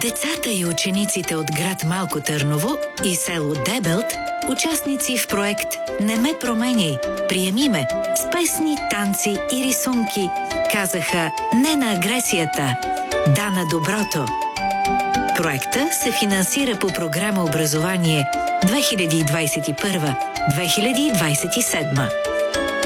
Децата и учениците от град Малко Търново и село Дебелт, участници в проект «Не ме променяй, приеми ме», с песни, танци и рисунки, казаха «Не на агресията, да на доброто». Проекта се финансира по програма Образование 2021-2027.